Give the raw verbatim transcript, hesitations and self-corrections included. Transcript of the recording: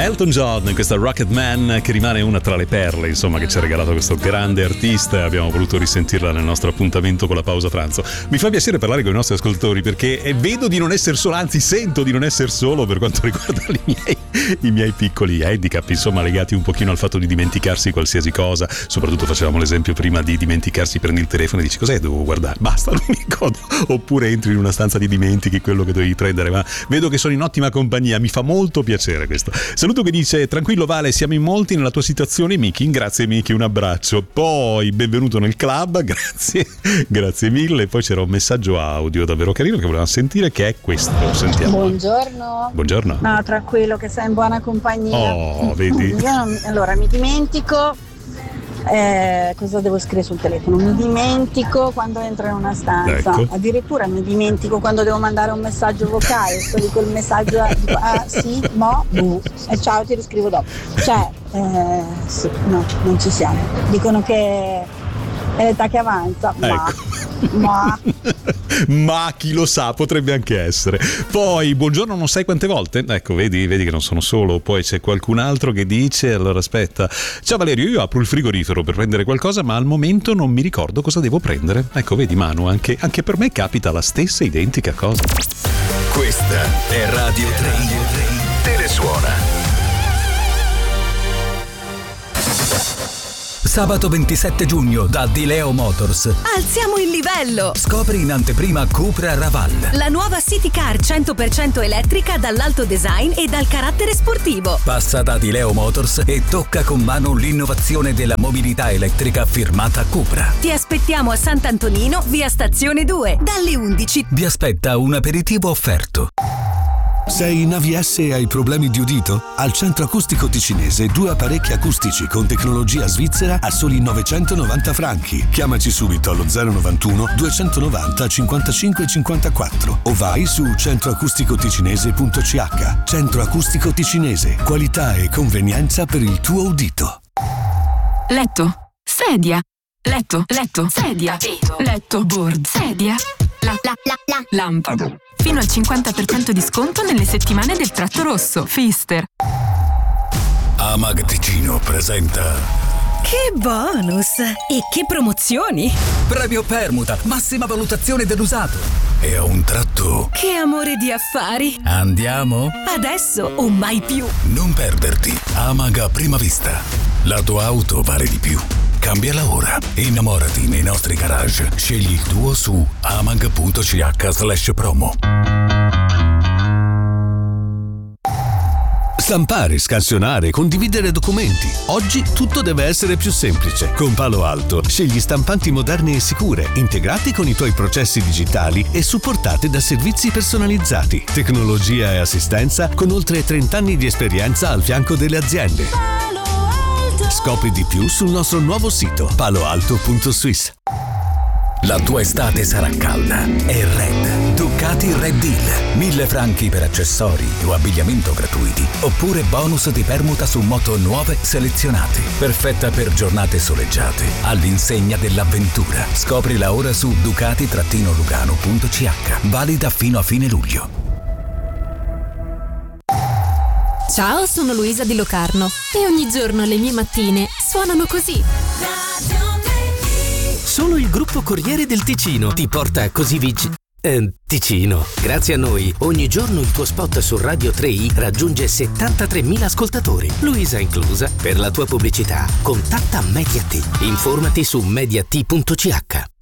Elton John, questa Rocket Man, che rimane una tra le perle, insomma, che ci ha regalato questo grande artista. Abbiamo voluto risentirla nel nostro appuntamento con la pausa pranzo. Mi fa piacere parlare con i nostri ascoltatori, perché vedo di non essere solo, anzi sento di non essere solo per quanto riguarda i miei, i miei piccoli handicap, insomma, legati un pochino al fatto di dimenticarsi qualsiasi cosa. Soprattutto facevamo l'esempio prima di dimenticarsi, prendi il telefono e dici cos'è, devo guardare, basta, non mi ricordo. Oppure entri in una stanza di dimentichi quello che dovevi prendere. Ma vedo che sono in ottima compagnia, mi fa molto piacere questo. Saluto che dice: tranquillo Vale, siamo in molti nella tua situazione, Miki. Grazie Miki, un abbraccio. Poi benvenuto nel club, grazie, grazie mille. Poi c'era un messaggio audio davvero carino che volevamo sentire, che è questo. Sentiamo. Buongiorno. Buongiorno. No, tranquillo che sei in buona compagnia. Oh, vedi? Io non, allora mi dimentico eh, cosa devo scrivere sul telefono. Mi dimentico quando entro in una stanza. Ecco. Addirittura mi dimentico quando devo mandare un messaggio vocale. Sto di quel messaggio, dico, ah sì, mo, bu, e ciao, ti riscrivo dopo. Cioè, eh, sì, no, non ci siamo. Dicono che è l'età che avanza, ma, Ecco. ma Ma chi lo sa, potrebbe anche essere. Poi buongiorno non sai quante volte? Ecco, vedi, vedi che non sono solo. Poi c'è qualcun altro che dice, allora aspetta, ciao Valerio, io apro il frigorifero per prendere qualcosa, ma al momento non mi ricordo cosa devo prendere. Ecco, vedi Manu, anche, anche per me capita la stessa identica cosa. Questa è Radio tre. Telesuona. Sabato ventisette giugno da Di Leo Motors. Alziamo il livello! Scopri in anteprima Cupra Raval. La nuova City Car cento per cento elettrica dall'alto design e dal carattere sportivo. Passa da Di Leo Motors e tocca con mano l'innovazione della mobilità elettrica firmata Cupra. Ti aspettiamo a Sant'Antonino, via Stazione due, dalle undici. Vi aspetta un aperitivo offerto. Sei in A V S e hai problemi di udito? Al Centro Acustico Ticinese due apparecchi acustici con tecnologia svizzera a soli novecentonovanta franchi. Chiamaci subito allo zero novantuno duecentonovanta cinquantacinque cinquantaquattro o vai su centroacusticoticinese punto c h. Centro Acustico Ticinese, qualità e convenienza per il tuo udito. Letto, sedia, letto, letto, sedia, letto, board, sedia, la, la, la, la, lampada. Fino al cinquanta per cento di sconto nelle settimane del tratto rosso. Fister. Amag Ticino presenta Che bonus! E che promozioni! Premio Permuta, massima valutazione dell'usato. E a un tratto Che amore di affari! andiamo? Adesso o mai più! Non perderti Amag a prima vista. La tua auto vale di più. Cambiala ora. Innamorati nei nostri garage. Scegli il tuo su amag punto c h slash promo. Stampare, scansionare, condividere documenti. Oggi tutto deve essere più semplice. Con Palo Alto scegli stampanti moderne e sicure, integrate con i tuoi processi digitali e supportate da servizi personalizzati, tecnologia e assistenza con oltre trenta anni di esperienza al fianco delle aziende. Scopri di più sul nostro nuovo sito paloalto punto swiss. La tua estate sarà calda e Red. Ducati Red Deal. Mille franchi per accessori o abbigliamento gratuiti. Oppure bonus di permuta su moto nuove selezionate. Perfetta per giornate soleggiate. All'insegna dell'avventura. Scoprila ora su ducati lugano punto c h. Valida fino a fine luglio. Ciao, sono Luisa Di Locarno e ogni giorno le mie mattine suonano così. Solo il gruppo Corriere del Ticino ti porta così vicino. Eh, Ticino. Grazie a noi, ogni giorno il tuo spot su Radio tre i raggiunge settantatremila ascoltatori, Luisa inclusa. Per la tua pubblicità, contatta Mediat. Informati su mediat punto c h.